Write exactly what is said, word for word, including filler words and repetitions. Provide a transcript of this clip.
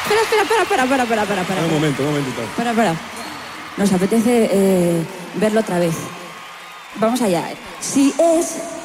espera, espera, espera, espera, espera, espera, espera, espera. Un momento, un momentito. Espera, espera. Nos apetece eh, verlo otra vez. Vamos allá. Si es